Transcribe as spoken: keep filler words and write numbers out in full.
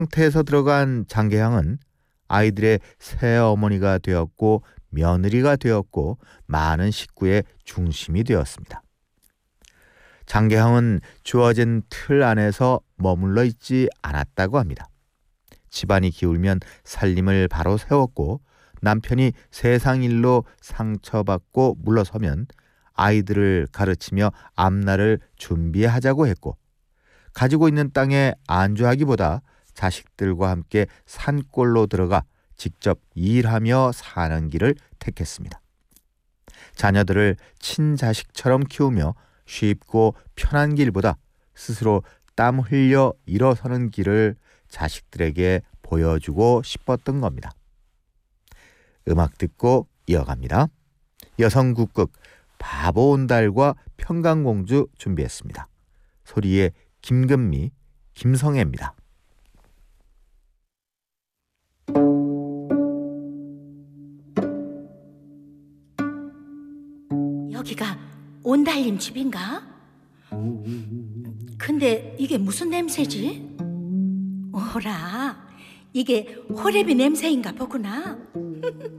상태에서 들어간 장계향은 아이들의 새어머니가 되었고 며느리가 되었고 많은 식구의 중심이 되었습니다. 장계향은 주어진 틀 안에서 머물러 있지 않았다고 합니다. 집안이 기울면 살림을 바로 세웠고 남편이 세상 일로 상처받고 물러서면 아이들을 가르치며 앞날을 준비하자고 했고 가지고 있는 땅에 안주하기보다 자식들과 함께 산골로 들어가 직접 일하며 사는 길을 택했습니다. 자녀들을 친자식처럼 키우며 쉽고 편한 길보다 스스로 땀 흘려 일어서는 길을 자식들에게 보여주고 싶었던 겁니다. 음악 듣고 이어갑니다. 여성국극 바보 온달과 평강공주 준비했습니다. 소리의 김금미, 김성애입니다. 여기가 온달님 집인가? 근데 이게 무슨 냄새지? 오라, 이게 호래비 냄새인가 보구나.